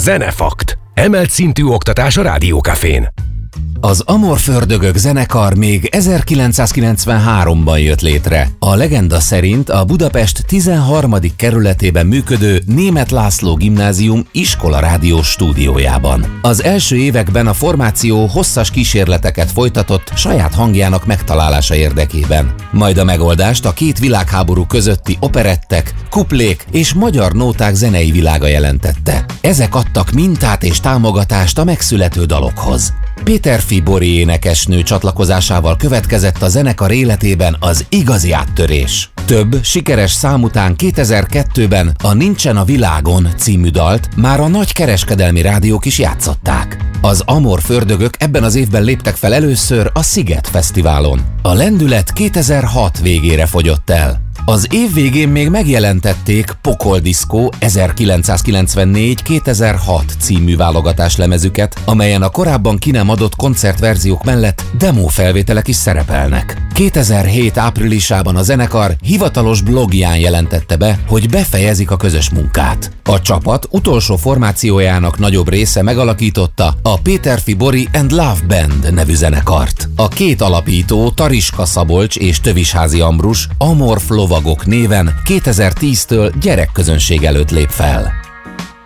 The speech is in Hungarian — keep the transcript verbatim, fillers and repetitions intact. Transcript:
Zenefakt. Emelt szintű oktatás a Rádiókafén. Az Amor-Fördögök zenekar még ezerkilencszázkilencvenháromban jött létre. A legenda szerint a Budapest tizenharmadik kerületében működő Németh László Gimnázium iskola rádiós stúdiójában. Az első években a formáció hosszas kísérleteket folytatott saját hangjának megtalálása érdekében. Majd a megoldást a két világháború közötti operettek, kuplék és magyar nóták zenei világa jelentette. Ezek adtak mintát és támogatást a megszülető dalokhoz. Péterfi Bori énekesnő csatlakozásával következett a zenekar életében az igazi áttörés. Több sikeres szám után kétezer-kettőben a Nincsen a világon című dalt már a nagy kereskedelmi rádiók is játszották. Az Amor-Fördögök ebben az évben léptek fel először a Sziget Fesztiválon. A lendület kétezer-hat végére fogyott el. Az év végén még megjelentették Pokoldiszkó ezerkilencszázkilencvennégy kétezer-hat című válogatás lemezüket, amelyen a korábban ki nem adott koncertverziók mellett demo felvételek is szerepelnek. kétezer-hét áprilisában a zenekar hivatalos blogján jelentette be, hogy befejezik a közös munkát. A csapat utolsó formációjának nagyobb része megalakította a Péterfi Bori and Love Band nevű zenekart. A két alapító, Tariska Szabolcs és Tövisházi Ambrus Amorf Lovagok néven kétezer-tíztől gyerekközönség előtt lép fel.